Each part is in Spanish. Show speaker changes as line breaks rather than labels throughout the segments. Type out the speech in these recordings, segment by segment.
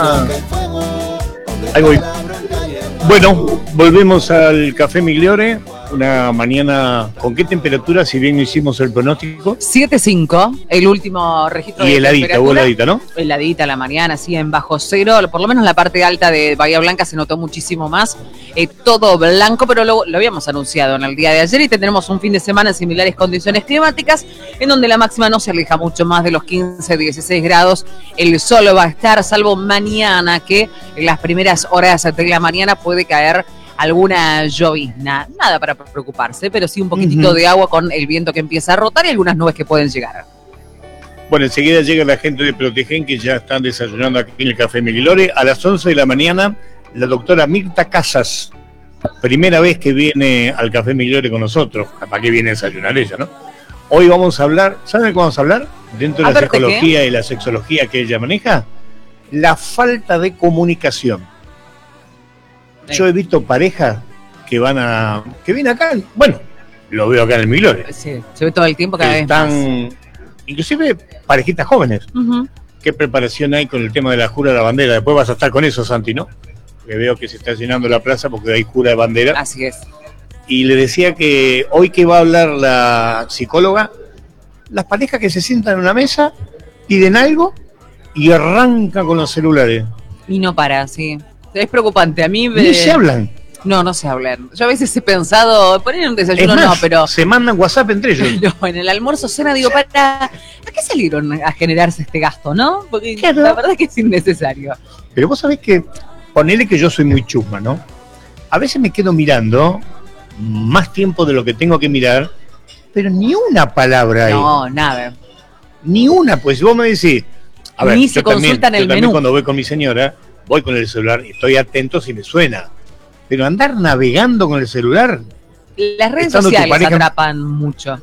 Ah, ahí voy. Bueno, volvemos al Café Migliore. Una mañana, ¿con qué temperatura? Si bien no hicimos el pronóstico.
7.5, el último registro
Y
de
heladita,
temperatura.
hubo heladita, ¿no?
Heladita la mañana, sí, en bajo cero. Por lo menos la parte alta de Bahía Blanca se notó muchísimo más. Todo blanco, pero lo habíamos anunciado en el día de ayer y tendremos un fin de semana en similares condiciones climáticas, en donde la máxima no se aleja mucho más de los 15, 16 grados. El sol va a estar, salvo mañana, que en las primeras horas de la mañana puede caer alguna llovizna. Nada para preocuparse, pero sí un poquitito de agua con el viento que empieza a rotar y algunas nubes que pueden llegar.
Bueno, enseguida llega la gente de Protegen, que ya están desayunando aquí en el Café Migliore. A las 11 de la mañana, la doctora Mirta Casas, primera vez que viene al Café Migliore con nosotros. ¿Para qué viene a desayunar ella, no? Hoy vamos a hablar, ¿saben de qué vamos a hablar? Dentro de la psicología y la sexología que ella maneja, la falta de comunicación. Yo he visto parejas que vienen acá, bueno, lo veo acá en el Migliore.
Sí, se ve todo el tiempo cada vez más.
Inclusive parejitas jóvenes. ¿Qué preparación hay con el tema de la jura de la bandera? Después vas a estar con eso, Santi, ¿no? Que veo que se está llenando la plaza porque hay jura de bandera.
Así es.
Y le decía que hoy que va a hablar la psicóloga, las parejas que se sientan en una mesa, piden algo y arrancan con los celulares.
Y no para, sí. Es preocupante. A mí
Ni se hablan.
No se hablan. Yo a veces he pensado, poner un desayuno,
más,
no, pero...
se mandan WhatsApp entre ellos.
No, en el almuerzo, cena, digo, ¿para qué salieron a generarse este gasto, no? Porque
claro,
la verdad es que es innecesario.
Pero vos sabés que, ponele que yo soy muy chusma, ¿no? A veces me quedo mirando más tiempo de lo que tengo que mirar, pero ni una palabra hay.
No, nada.
Ni una, pues si vos me decís... A ver,
ni se consultan el menú.
También cuando voy con mi señora, voy con el celular y estoy atento si me suena. Pero andar navegando con el celular...
Las redes sociales atrapan mucho.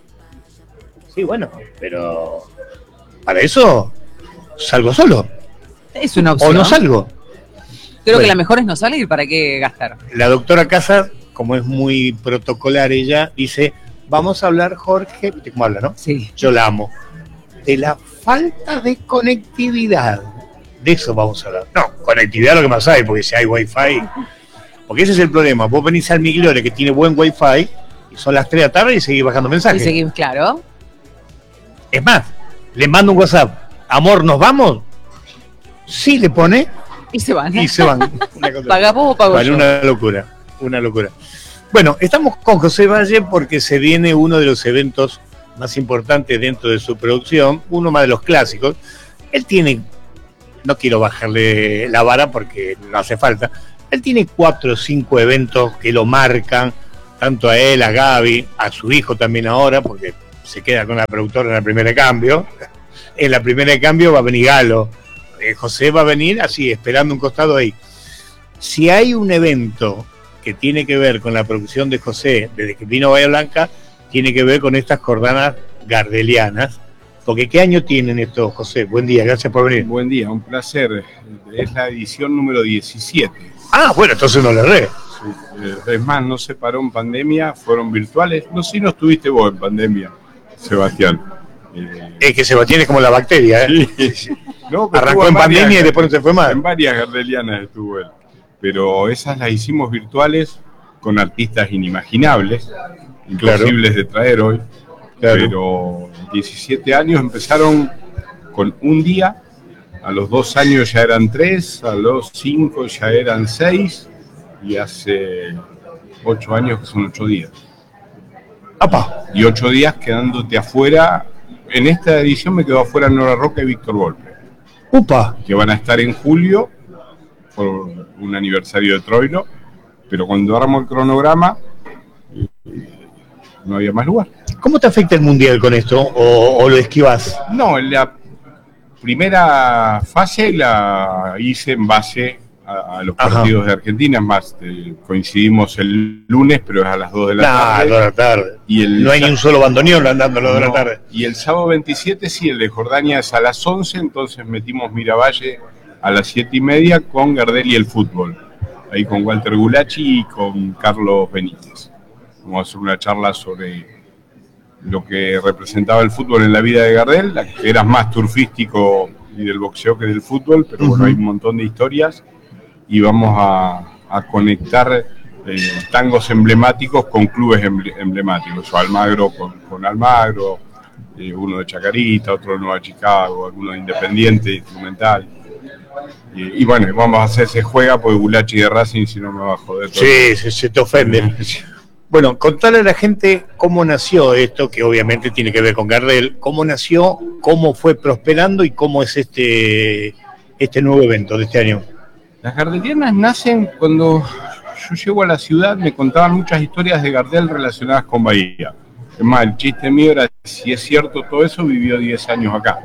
Sí, bueno, pero... Para eso, salgo solo.
Es una opción.
O no salgo.
Creo que la mejor es no salir, ¿para qué gastar?
La doctora Casas, como es muy protocolar ella, dice, vamos a hablar, Jorge, ¿viste cómo habla, no?
Sí.
Yo la amo. De la falta de conectividad. De eso vamos a hablar. No, conectividad es lo que más hay, porque si hay wifi. Porque ese es el problema. Vos venís al Migliore que tiene buen wifi y son las 3 de la tarde y seguís bajando mensajes.
Y seguimos, claro.
Es más, le mando un WhatsApp. Amor, ¿nos vamos? Sí, le pone.
Y se van.
Y se van.
¿Paga vos o pago
vale,
yo?
Una locura, una locura. Bueno, estamos con José Valle porque se viene uno de los eventos más importantes dentro de su producción, uno más de los clásicos. Él tiene, no quiero bajarle la vara porque no hace falta, él tiene 4 o 5 eventos que lo marcan, tanto a él, a Gaby, a su hijo también ahora, porque se queda con la productora en la primera de cambio. En la primera de cambio va a venir Galo. José va a venir así, esperando un costado ahí. Si hay un evento que tiene que ver con la producción de José, desde que vino a Bahía Blanca, tiene que ver con estas jornadas gardelianas. Porque ¿qué año tienen estos, José? Buen día, gracias por venir.
Buen día, un placer. Es la edición número 17.
Ah, bueno, entonces no le erré.
Sí, es más, no se paró en pandemia, fueron virtuales. No sé si no estuviste vos en pandemia, Sebastián.
Es que Sebastián es como la bacteria, ¿eh?
Sí. No,
arrancó en pandemia y después no se fue más.
En varias gardelianas estuvo él. Pero esas las hicimos virtuales con artistas inimaginables, imposibles de traer hoy. Claro. Pero 17 años empezaron con un día, a los 2 años ya eran 3, a los 5 ya eran 6 y hace 8 años que son 8 días.
¡Apa!
Y 8 días quedándote afuera. En esta edición me quedó afuera Nora Roca y Víctor Volpe.
¡Upa!
Que van a estar en julio por un aniversario de Troilo, pero cuando armo el cronograma no había más lugar.
¿Cómo te afecta el Mundial con esto? ¿O lo esquivas?
No, la primera fase la hice en base a los partidos de Argentina, más coincidimos el lunes, pero es a las 2 de la tarde.
2 de la tarde.
Y
no hay ni un solo bandoneón andando a las 2 de la tarde.
Y el sábado 27 sí, el de Jordania es a las 11, entonces metimos Miravalle a las 7:30 con Gardel y el fútbol. Ahí con Walter Gulacci y con Carlos Benítez. Vamos a hacer una charla sobre lo que representaba el fútbol en la vida de Gardel, que era más turfístico y del boxeo que del fútbol, pero bueno, hay un montón de historias y vamos a conectar tangos emblemáticos con clubes emblemáticos, o Almagro con Almagro, uno de Chacarita, otro de Nueva Chicago, alguno de Independiente, Instrumental. Y bueno, vamos a hacer ese juega porque Gulachi de Racing, si no me va a joder todo.
Sí, se te ofende. Bueno, contarle a la gente cómo nació esto, que obviamente tiene que ver con Gardel, cómo nació, cómo fue prosperando y cómo es este nuevo evento de este año.
Las Gardelianas nacen cuando yo llego a la ciudad, me contaban muchas historias de Gardel relacionadas con Bahía. Es más, el chiste mío era, si es cierto todo eso, vivió 10 años acá.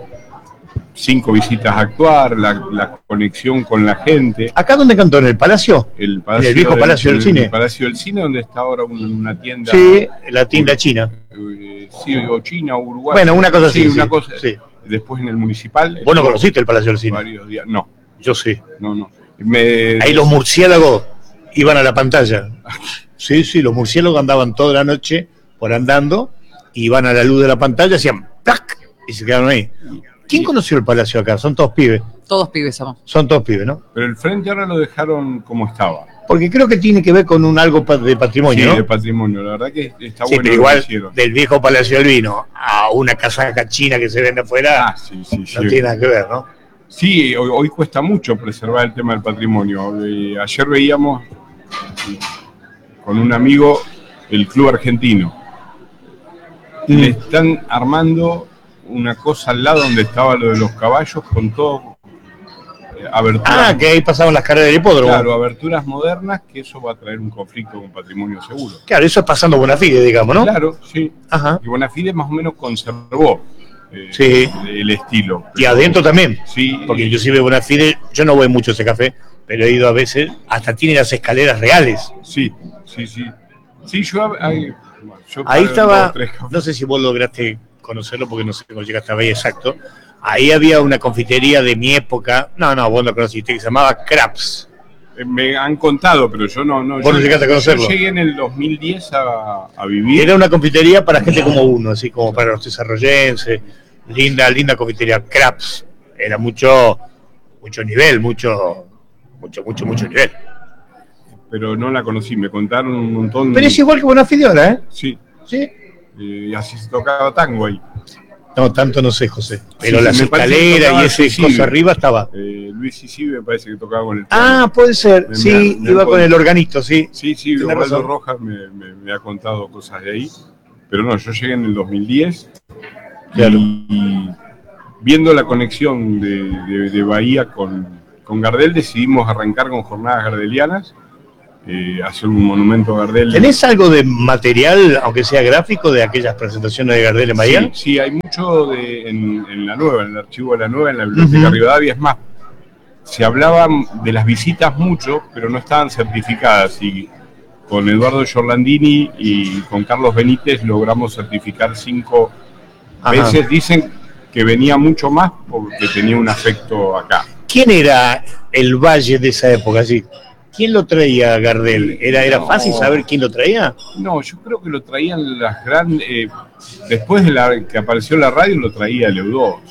5 visitas a actuar, la conexión con la gente.
¿Acá dónde cantó? ¿En el Palacio?
¿En
el viejo Palacio del Cine?
El Palacio del Cine, donde está ahora una tienda.
Sí, la tienda china.
Sí, o China, o Uruguay.
Bueno, una cosa así.
Sí, una cosa. Sí. Después en el Municipal.
¿Vos no conociste el Palacio del Cine?
Varios días. No.
Yo sí.
No.
Ahí los murciélagos iban a la pantalla. Sí, los murciélagos andaban toda la noche por andando, iban a la luz de la pantalla, hacían ¡plac! Y se quedaron ahí. ¿Quién conoció el Palacio acá? Son todos pibes.
Todos pibes somos.
Son todos pibes, ¿no?
Pero el frente ahora lo dejaron como estaba.
Porque creo que tiene que ver con algo de patrimonio,
sí,
¿no?
de patrimonio. La verdad que está
sí,
bueno.
Pero igual del viejo Palacio del Vino a una casaca china que se vende afuera, no tiene nada que ver, ¿no?
Sí, hoy cuesta mucho preservar el tema del patrimonio. Ayer veíamos con un amigo el Club Argentino. Le están armando una cosa al lado donde estaba lo de los caballos con todo aberturas.
Que ahí pasaban las carreras del hipódromo.
Claro, aberturas modernas, que eso va a traer un conflicto con patrimonio seguro.
Claro, eso es pasando Bonafide, digamos, ¿no?
Claro, sí.
Ajá.
Y Bonafide más o menos conservó el estilo.
Y adentro también.
Sí.
Porque inclusive Bonafide, yo no voy mucho a ese café, pero he ido a veces, hasta tiene las escaleras reales.
Sí. Sí, yo
ahí estaba, no sé si vos lograste conocerlo porque no sé cómo llegaste a ver exacto. Ahí había una confitería de mi época, no, vos lo conociste, que se llamaba Craps.
Me han contado, pero yo no.
Vos no llegaste a conocerlo.
Yo llegué en el 2010 a vivir.
Era una confitería para gente como uno, así como para los desarrollenses. Linda confitería, Craps. Era mucho nivel, mucho nivel.
Pero no la conocí, me contaron un montón.
Pero es igual que Bonafide ahora, ¿eh?
Sí.
¿Sí?
Y así se tocaba tango ahí.
No, tanto no sé, José. Pero
sí,
las escaleras y ese cosa arriba estaba.
Luis Sisibe me parece que tocaba con el piano.
Puede ser. Iba con el organisto, sí.
Sí, Osvaldo Rojas me ha contado cosas de ahí. Pero no, yo llegué en el 2010. Claro. Y viendo la conexión de Bahía con Gardel, decidimos arrancar con jornadas gardelianas. Hacer un monumento a Gardel.
¿Tenés algo de material, aunque sea gráfico, de aquellas presentaciones de Gardel en Bahía?
Sí, hay mucho en la nueva, en el archivo de la nueva, en la Biblioteca Rivadavia. Es más, se hablaba de las visitas mucho, pero no estaban certificadas. Y con Eduardo Giorlandini y con Carlos Benítez logramos certificar 5 veces. Dicen que venía mucho más porque tenía un afecto acá.
¿Quién era el Valle de esa época? ¿Sí? ¿Quién lo traía a Gardel? ¿Era fácil saber quién lo traía?
No, yo creo que lo traían las grandes... después de que apareció la radio, lo traía el EU2.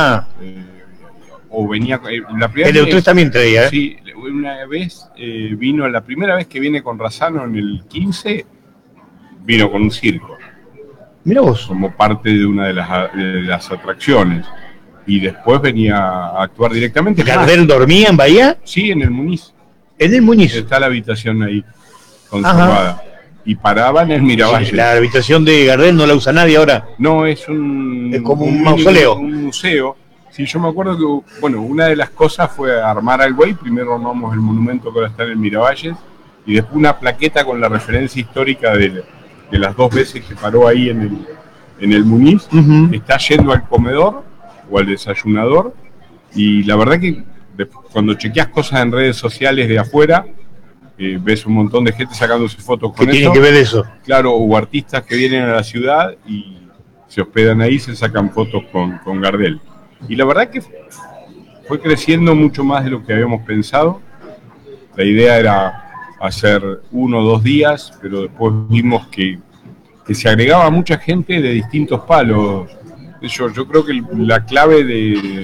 O venía... la primera
el EU3 también traía, ¿eh?
Sí, una vez vino, la primera vez que viene con Razzano en el 15, vino con un circo.
Mirá vos.
Como parte de una de las atracciones. Y después venía a actuar directamente.
¿Gardel dormía en Bahía?
Sí, en el Muniz.
¿En el Muñiz?
Está la habitación ahí, conservada. Ajá. Y paraba en el Miravalle.
Sí, la habitación de Gardel no la usa nadie ahora.
No, es
como un mausoleo.
Un museo. Sí, yo me acuerdo que, bueno, una de las cosas fue armar al güey. Primero armamos el monumento que ahora está en el Miravalle. Y después una plaqueta con la referencia histórica de las 2 veces que paró ahí en el Muniz. Está yendo al comedor o al desayunador. Y la verdad que cuando chequeas cosas en redes sociales de afuera, ves un montón de gente sacándose fotos con eso.
¿Qué tiene que ver eso?
Claro, o artistas que vienen a la ciudad y se hospedan ahí y se sacan fotos con Gardel. Y la verdad que fue creciendo mucho más de lo que habíamos pensado. La idea era hacer 1 o 2 días, pero después vimos que se agregaba mucha gente de distintos palos. Yo creo que la clave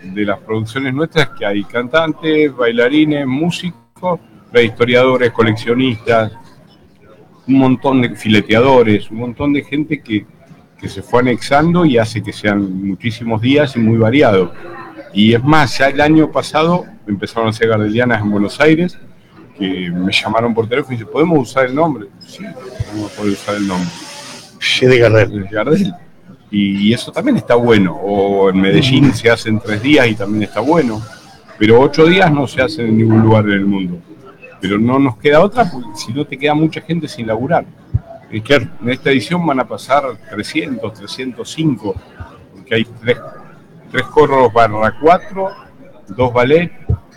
de las producciones nuestras es que hay cantantes, bailarines, músicos, historiadores, coleccionistas, un montón de fileteadores, un montón de gente que se fue anexando y hace que sean muchísimos días y muy variados. Y es más, ya el año pasado empezaron a hacer gardelianas en Buenos Aires, que me llamaron por teléfono y dicen, ¿podemos usar el nombre? Sí, podemos poder usar el nombre.
De Gardel.
De Gardel. Y eso también está bueno. O en Medellín se hace en 3 días y también está bueno. Pero 8 días no se hacen en ningún lugar en el mundo. Pero no nos queda otra, porque si no te queda mucha gente sin laburar. Claro, en esta edición van a pasar 300, 305, porque hay 3 coros barra 4, 2 ballet.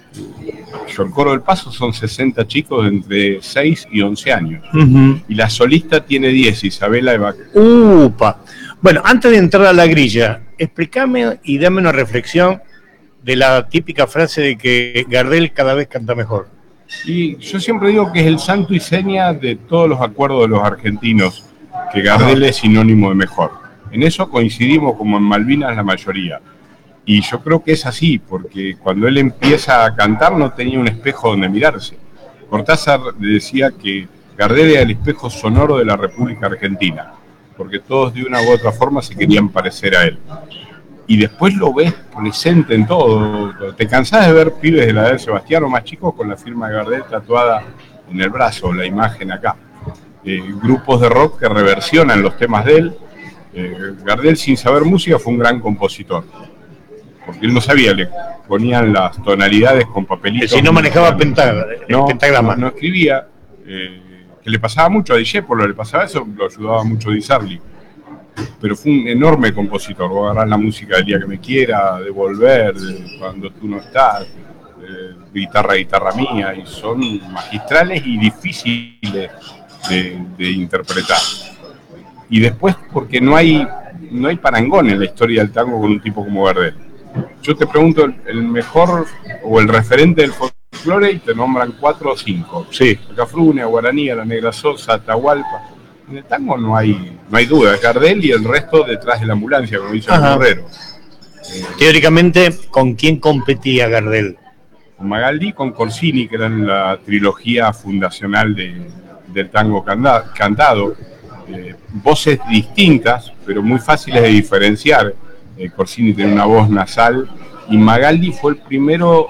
El coro del Paso son 60 chicos de entre 6 y 11 años. Y la solista tiene 10, Isabela Eva.
¡Upa! Bueno, antes de entrar a la grilla, explícame y dame una reflexión de la típica frase de que Gardel cada vez canta mejor.
Y yo siempre digo que es el santo y seña de todos los acuerdos de los argentinos, que Gardel es sinónimo de mejor. En eso coincidimos como en Malvinas la mayoría. Y yo creo que es así, porque cuando él empieza a cantar no tenía un espejo donde mirarse. Cortázar decía que Gardel era el espejo sonoro de la República Argentina, porque todos de una u otra forma se querían parecer a él. Y después lo ves presente en todo. Te cansás de ver pibes de la edad de Sebastián o más chicos con la firma de Gardel tatuada en el brazo, la imagen acá. Grupos de rock que reversionan los temas de él. Gardel, sin saber música, fue un gran compositor. Porque él no sabía, le ponían las tonalidades con papelitos.
Si no manejaba pentagrama.
No escribía. Que le pasaba mucho a Discepolo, le pasaba eso, lo ayudaba mucho Di Sarli. Pero fue un enorme compositor. Voy a agarrar la música del día que me quiera, de Volver, de Cuando tú no estás, guitarra mía, y son magistrales y difíciles de interpretar. Y después, porque no hay parangón en la historia del tango con un tipo como Gardel. Yo te pregunto el mejor o el referente del folclore y te nombran 4 o 5.
Sí.
Cafrune, Guaraní, La Negra Sosa, Atahualpa. En el tango no hay duda, es Gardel y el resto detrás de la ambulancia, como dice el Borrero.
Teóricamente, ¿con quién competía Gardel?
Con Magaldi, con Corsini, que eran la trilogía fundacional del tango cantado. Voces distintas, pero muy fáciles de diferenciar. Corsini tiene una voz nasal y Magaldi fue el primero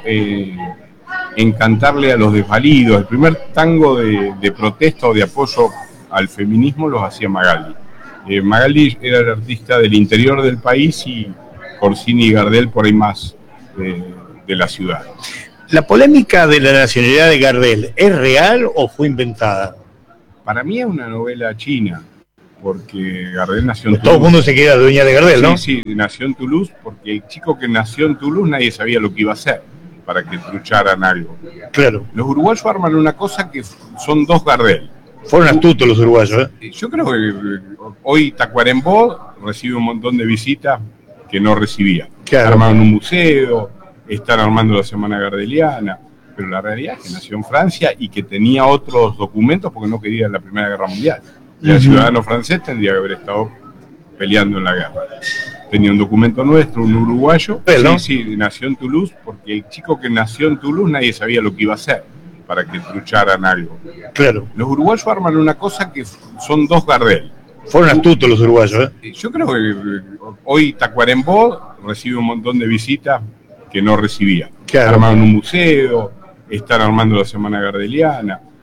en cantarle a los desvalidos. El primer tango de protesta o de apoyo al feminismo los hacía Magaldi. Magaldi era el artista del interior del país y Corsini y Gardel por ahí más de la ciudad.
¿La polémica de la nacionalidad de Gardel es real o fue inventada?
Para mí es una novela china, porque Gardel nació en Toulouse.
Todo el mundo se queda dueña de Gardel, ¿no?
Sí, nació en Toulouse, porque el chico que nació en Toulouse nadie sabía lo que iba a hacer para que trucharan algo.
Claro.
Los uruguayos arman una cosa que son 2 Gardel.
Fueron astutos los uruguayos,
Yo creo que hoy Tacuarembó recibe un montón de visitas que no recibía.
Claro.
Armaron un museo, están armando la Semana Gardeliana, pero la realidad es que nació en Francia y que tenía otros documentos porque no quería la Primera Guerra Mundial. Y el ciudadano francés tendría que haber estado peleando en la guerra. Tenía un documento nuestro, un uruguayo.
¿no?
Sí, nació en Toulouse, porque el chico que nació en Toulouse nadie sabía lo que iba a hacer para que trucharan algo.
Claro.
Los uruguayos arman una cosa que son 2 Gardel.
Fueron astutos los uruguayos,
Yo creo que hoy Tacuarembó recibe un montón de visitas que no recibía.
Claro.
Armaron un museo, están armando la Semana Gardeliana,